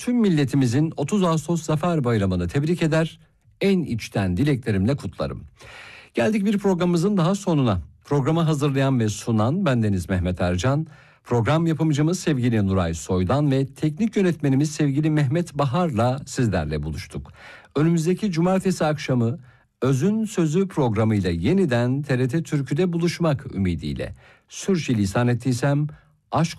tüm milletimizin 30 Ağustos Zafer Bayramı'nı tebrik eder, en içten dileklerimle kutlarım. Geldik bir programımızın daha sonuna. Programı hazırlayan ve sunan bendeniz Mehmet Ercan, program yapımcımız sevgili Nuray Soydan ve teknik yönetmenimiz sevgili Mehmet Bahar'la sizlerle buluştuk. Önümüzdeki cumartesi akşamı Özün Sözü programıyla yeniden TRT Türkü'de buluşmak ümidiyle. Sürçülisan ettiysem aşk